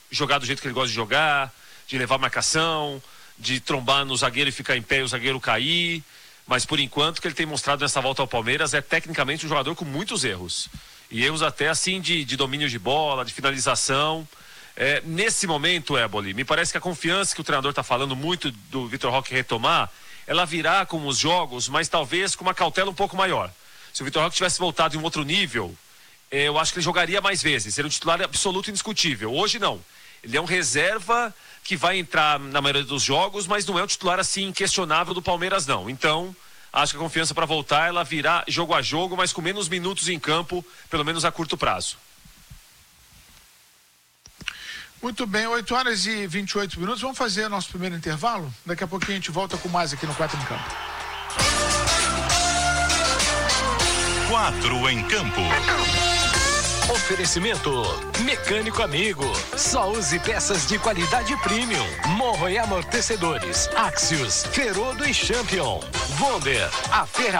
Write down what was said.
jogar do jeito que ele gosta de jogar, de levar marcação, de trombar no zagueiro e ficar em pé e o zagueiro cair. Mas por enquanto o que ele tem mostrado nessa volta ao Palmeiras é tecnicamente um jogador com muitos erros. E erros até assim de domínio de bola, de finalização. Nesse momento, Éboli, me parece que a confiança que o treinador está falando muito do Vitor Roque retomar, ela virá com os jogos, mas talvez com uma cautela um pouco maior. Se o Vitor Roque tivesse voltado em um outro nível, eu acho que ele jogaria mais vezes, seria um titular absoluto e indiscutível. Hoje não, ele é um reserva que vai entrar na maioria dos jogos, mas não é um titular assim inquestionável do Palmeiras não. Então, acho que a confiança para voltar, ela virá jogo a jogo, mas com menos minutos em campo, pelo menos a curto prazo. Muito bem, 8h28. Vamos fazer nosso primeiro intervalo? Daqui a pouquinho a gente volta com mais aqui no 4 em Campo. 4 em Campo. Oferecimento Mecânico Amigo. Só use peças de qualidade premium. Morro e amortecedores. Axios, Ferodo e Champion. Wonder, a ferramenta